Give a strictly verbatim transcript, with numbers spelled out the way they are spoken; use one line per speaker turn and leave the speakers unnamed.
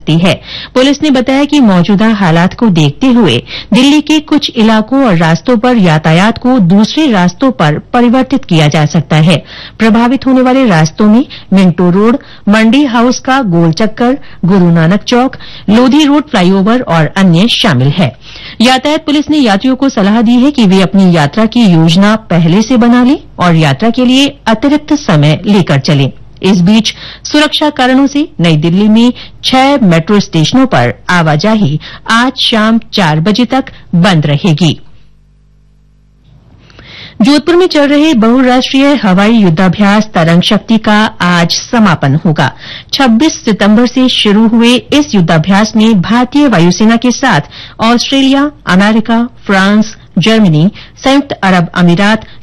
है। पुलिस ने बताया कि मौजूदा हालात को देखते हुए दिल्ली के कुछ इलाकों और रास्तों पर यातायात को दूसरे रास्तों पर परिवर्तित किया जा सकता है। प्रभावित होने वाले रास्तों में मिंटो रोड, मंडी हाउस का गोल चक्कर, गुरु नानक चौक, लोधी रोड फ्लाईओवर और अन्य शामिल है। यातायात पुलिस ने यात्रियों को सलाह दी है कि वे अपनी यात्रा की योजना पहले से बना लें और यात्रा के लिए अतिरिक्त समय लेकर चलें। इस बीच सुरक्षा कारणों से नई दिल्ली में छह मेट्रो स्टेशनों पर आवाजाही आज शाम चार बजे तक बंद रहेगी। जोधपुर में चल रहे बहुराष्ट्रीय हवाई युद्धाभ्यास तरंग शक्ति का आज समापन होगा। छब्बीस सितंबर से शुरू हुए इस युद्धाभ्यास में भारतीय वायुसेना के साथ ऑस्ट्रेलिया, अमेरिका, फ्रांस, जर्मनी, संयुक्त अरब अमीरात,